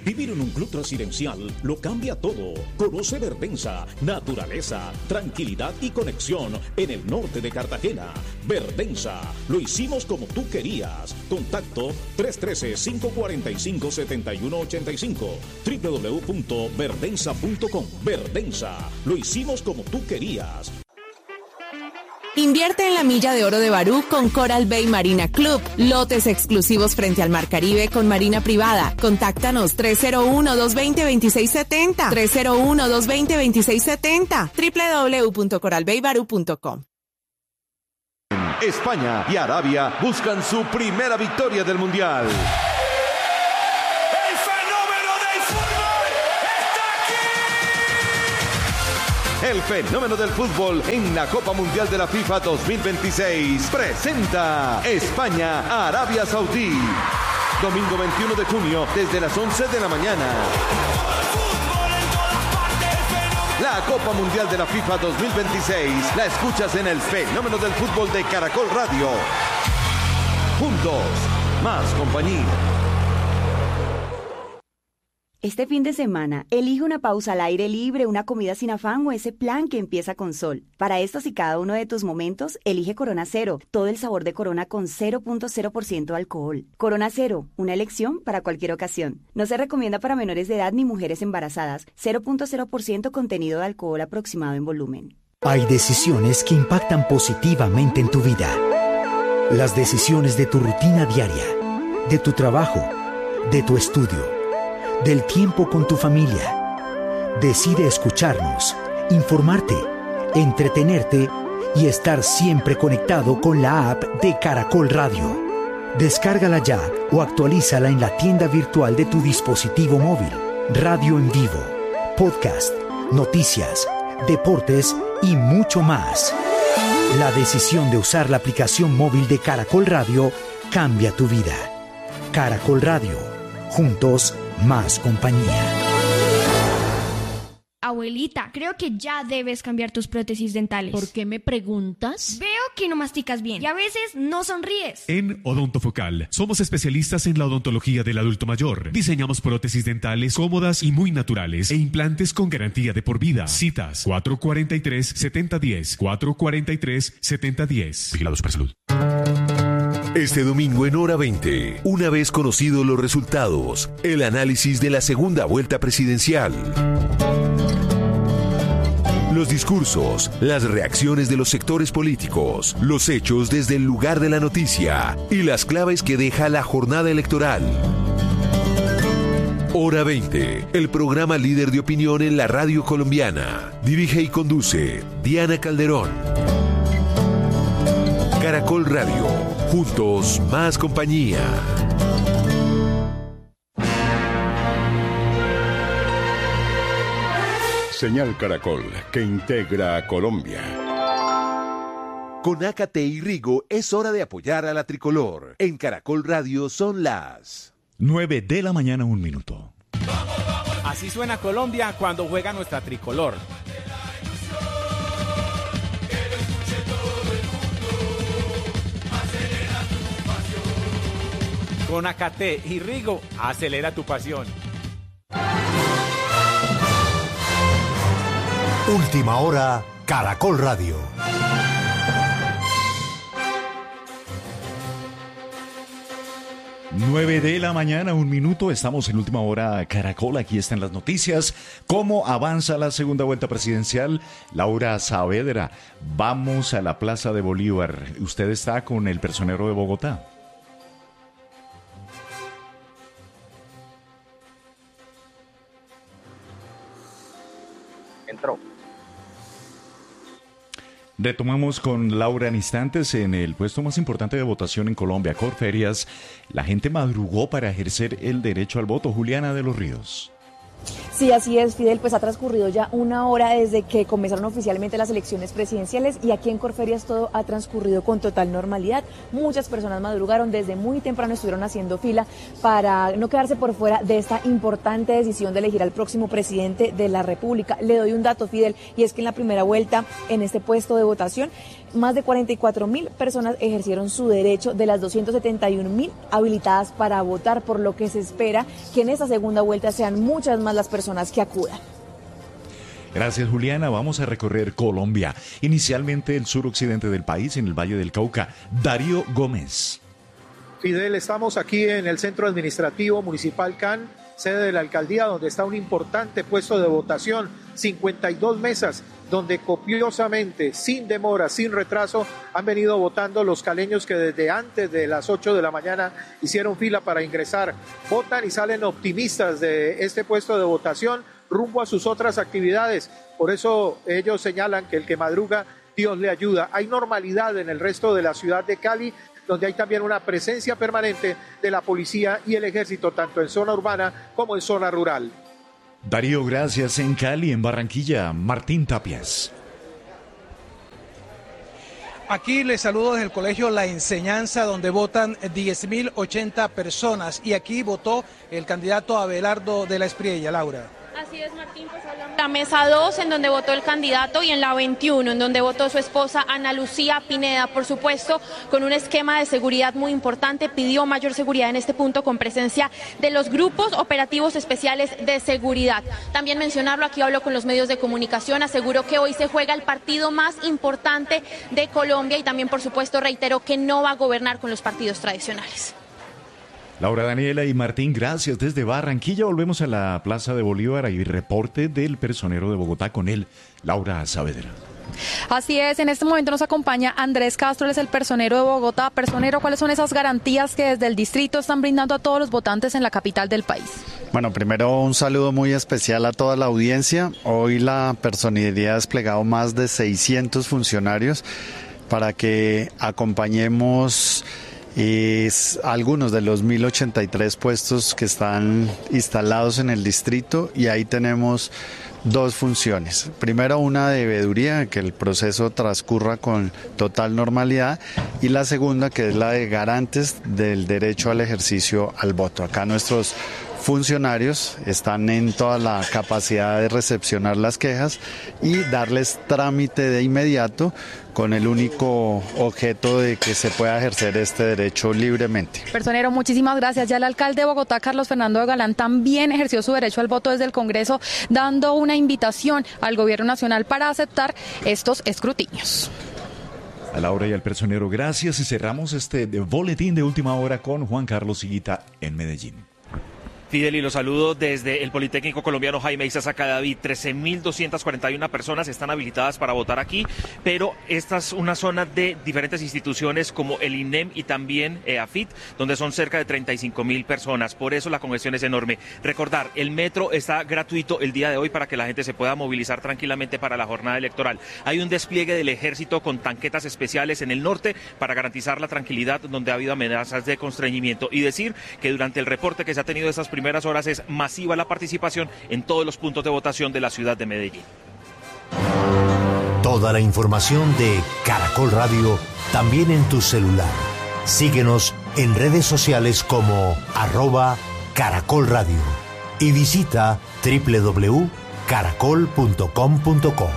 Vivir en un club residencial lo cambia todo. Conoce Verdensa, naturaleza, tranquilidad y conexión en el norte de Cartagena. Verdensa, lo hicimos como tú querías. Contacto 313-545-7185. www.verdensa.com. Verdensa, lo hicimos como tú querías. Invierte en la milla de oro de Barú con Coral Bay Marina Club. Lotes exclusivos frente al Mar Caribe con marina privada. Contáctanos 301-220-2670. 301-220-2670. www.coralbaybarú.com. España y Arabia buscan su primera victoria del Mundial. El fenómeno del fútbol en la Copa Mundial de la FIFA 2026 presenta España, Arabia Saudí. Domingo 21 de junio desde las 11 de la mañana. La Copa Mundial de la FIFA 2026 la escuchas en el fenómeno del fútbol de Caracol Radio. Juntos, más compañía. Este fin de semana, elige una pausa al aire libre, una comida sin afán o ese plan que empieza con sol. Para estos y cada uno de tus momentos, elige Corona Cero, todo el sabor de Corona con 0.0% de alcohol. Corona Cero, una elección para cualquier ocasión. No se recomienda para menores de edad ni mujeres embarazadas. 0.0% contenido de alcohol aproximado en volumen. Hay decisiones que impactan positivamente en tu vida. Las decisiones de tu rutina diaria, de tu trabajo, de tu estudio, del tiempo con tu familia. Decide escucharnos, informarte, entretenerte y estar siempre conectado con la app de Caracol Radio. Descárgala ya o actualízala en la tienda virtual de tu dispositivo móvil. Radio en vivo, podcast, noticias, deportes y mucho más. La decisión de usar la aplicación móvil de Caracol Radio cambia tu vida. Caracol Radio. Juntos, más compañía. Abuelita, creo que ya debes cambiar tus prótesis dentales. ¿Por qué me preguntas? Veo que no masticas bien y a veces no sonríes. En Odontofocal somos especialistas en la odontología del adulto mayor. Diseñamos prótesis dentales cómodas y muy naturales e implantes con garantía de por vida. Citas 443-7010, 443-7010. Vigilado Supersalud. Este domingo en Hora 20, una vez conocidos los resultados, el análisis de la segunda vuelta presidencial. Los discursos, las reacciones de los sectores políticos, los hechos desde el lugar de la noticia y las claves que deja la jornada electoral. Hora 20, el programa líder de opinión en la radio colombiana. Dirige y conduce Diana Calderón. Caracol Radio, juntos más compañía. Señal Caracol, que integra a Colombia. Con Ácate y Rigo es hora de apoyar a la tricolor. En Caracol Radio son las 9 de la mañana, 1 minuto. Así suena Colombia cuando juega nuestra tricolor. Con Ácate y Rigo, acelera tu pasión. Última hora, Caracol Radio. Nueve de la mañana, 1 minuto. Estamos en Última Hora Caracol. Aquí están las noticias. ¿Cómo avanza la segunda vuelta presidencial? Laura Saavedra, vamos a la Plaza de Bolívar. Usted está con el personero de Bogotá. Entró. Retomamos con Laura en instantes. En el puesto más importante de votación en Colombia, Corferias, la gente madrugó para ejercer el derecho al voto. Juliana de los Ríos. Sí, así es, Fidel, pues ha transcurrido ya una hora desde que comenzaron oficialmente las elecciones presidenciales y aquí en Corferias todo ha transcurrido con total normalidad. Muchas personas madrugaron, desde muy temprano estuvieron haciendo fila para no quedarse por fuera de esta importante decisión de elegir al próximo presidente de la República. Le doy un dato, Fidel, y es que en la primera vuelta en este puesto de votación, más de 44.000 personas ejercieron su derecho de las 271.000 habilitadas para votar, por lo que se espera que en esta segunda vuelta sean muchas más las personas que acudan. Gracias, Juliana. Vamos a recorrer Colombia. Inicialmente el suroccidente del país, en el Valle del Cauca. Darío Gómez. Fidel, estamos aquí en el Centro Administrativo Municipal CAN, sede de la alcaldía, donde está un importante puesto de votación, 52 mesas, donde copiosamente, sin demora, sin retraso, han venido votando los caleños que desde antes de las 8 de la mañana hicieron fila para ingresar. Votan y salen optimistas de este puesto de votación rumbo a sus otras actividades. Por eso ellos señalan que el que madruga, Dios le ayuda. Hay normalidad en el resto de la ciudad de Cali, donde hay también una presencia permanente de la policía y el ejército, tanto en zona urbana como en zona rural. Darío, gracias. En Cali, en Barranquilla, Martín Tapias. Aquí les saludo desde el colegio La Enseñanza, donde votan 10.080 personas. Y aquí votó el candidato Abelardo de la Espriella. Laura. Así es, Martín, pues hablamos. La mesa 2, en donde votó el candidato, y en la 21, en donde votó su esposa Ana Lucía Pineda. Por supuesto, con un esquema de seguridad muy importante, pidió mayor seguridad en este punto con presencia de los grupos operativos especiales de seguridad. También mencionarlo, aquí hablo con los medios de comunicación, aseguró que hoy se juega el partido más importante de Colombia y también, por supuesto, reiteró que no va a gobernar con los partidos tradicionales. Laura, Daniela y Martín, gracias. Desde Barranquilla volvemos a la Plaza de Bolívar y reporte del personero de Bogotá, con él, Laura Saavedra. Así es, en este momento nos acompaña Andrés Castro, él es el personero de Bogotá. Personero, ¿cuáles son esas garantías que desde el distrito están brindando a todos los votantes en la capital del país? Bueno, primero un saludo muy especial a toda la audiencia. Hoy la personería ha desplegado más de 600 funcionarios para que acompañemos algunos de los 1.083 puestos que están instalados en el distrito, y ahí tenemos dos funciones. Primero, una de veeduría, que el proceso transcurra con total normalidad, y la segunda, que es la de garantes del derecho al ejercicio al voto. Acá nuestros funcionarios están en toda la capacidad de recepcionar las quejas y darles trámite de inmediato, con el único objeto de que se pueda ejercer este derecho libremente. Personero, muchísimas gracias. Ya el alcalde de Bogotá, Carlos Fernando Galán, también ejerció su derecho al voto desde el Congreso, dando una invitación al gobierno nacional para aceptar estos escrutinios. A Laura y al personero, gracias, y cerramos este boletín de última hora con Juan Carlos Higuita en Medellín. Fidel, y los saludo desde el Politécnico Colombiano Jaime Isaza Cadavid. 13.241 personas están habilitadas para votar aquí, pero esta es una zona de diferentes instituciones como el INEM y también AFIT, donde son cerca de 35.000 personas. Por eso la congestión es enorme. Recordar, el metro está gratuito el día de hoy para que la gente se pueda movilizar tranquilamente para la jornada electoral. Hay un despliegue del ejército con tanquetas especiales en el norte para garantizar la tranquilidad, donde ha habido amenazas de constreñimiento. Y decir que durante el reporte que se ha tenido estas primeras horas es masiva la participación en todos los puntos de votación de la ciudad de Medellín. Toda la información de Caracol Radio también en tu celular. Síguenos en redes sociales como @Caracol Radio y visita www.caracol.com.co.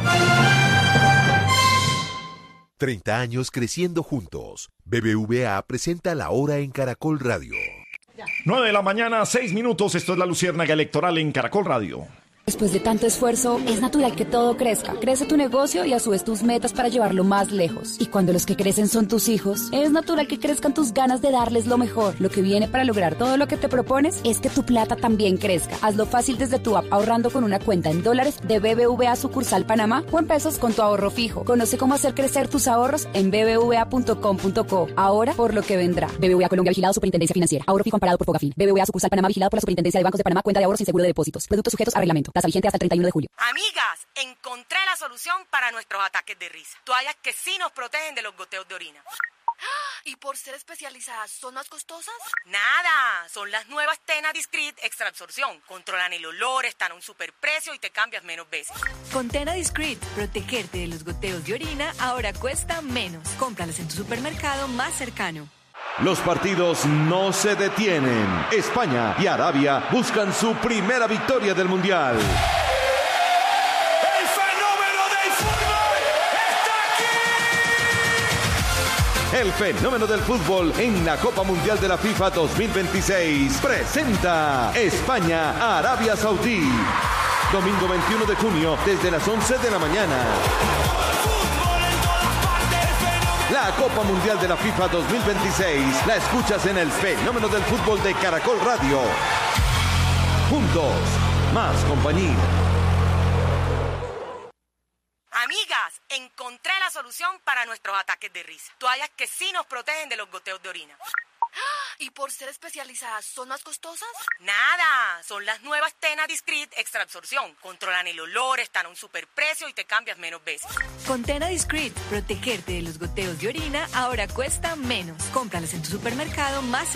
30 años creciendo juntos. BBVA presenta La Hora en Caracol Radio. 9 de la mañana, 6 minutos. Esto es la Luciérnaga Electoral en Caracol Radio. Después de tanto esfuerzo, es natural que todo crezca. Crece tu negocio y a su vez tus metas para llevarlo más lejos. Y cuando los que crecen son tus hijos, es natural que crezcan tus ganas de darles lo mejor. Lo que viene para lograr todo lo que te propones es que tu plata también crezca. Hazlo fácil desde tu app, ahorrando con una cuenta en dólares de BBVA sucursal Panamá o en pesos con tu ahorro fijo. Conoce cómo hacer crecer tus ahorros en bbva.com.co. Ahora por lo que vendrá. BBVA Colombia, vigilado Superintendencia Financiera. Ahorro fijo amparado por Fogafín. BBVA sucursal Panamá, vigilado por la Superintendencia de Bancos de Panamá. Cuenta de ahorros sin seguro de depósitos. Productos sujetos a reglamento. Tasa vigente hasta el 31 de julio. Amigas, encontré la solución para nuestros ataques de risa. Toallas que sí nos protegen de los goteos de orina. ¿Y por ser especializadas son más costosas? Nada, son las nuevas Tena Discreet Extra Absorción. Controlan el olor, están a un superprecio y te cambias menos veces. Con Tena Discreet, protegerte de los goteos de orina ahora cuesta menos. Cómpralas en tu supermercado más cercano. Los partidos no se detienen. España y Arabia buscan su primera victoria del Mundial. ¡El fenómeno del fútbol está aquí! El fenómeno del fútbol en la Copa Mundial de la FIFA 2026 presenta España, Arabia Saudí. Domingo 21 de junio desde las 11 de la mañana. La Copa Mundial de la FIFA 2026 la escuchas en el fenómeno del fútbol de Caracol Radio. Juntos, más compañía. Amigas, encontré la solución para nuestros ataques de risa. Toallas que sí nos protegen de los goteos de orina. ¿Y por ser especializadas son más costosas? Nada, son las nuevas Tena Discreet Extra Absorción. Controlan el olor, están a un superprecio y te cambias menos veces. Con Tena Discreet, protegerte de los goteos de orina ahora cuesta menos. Cómpralas en tu supermercado más cercano.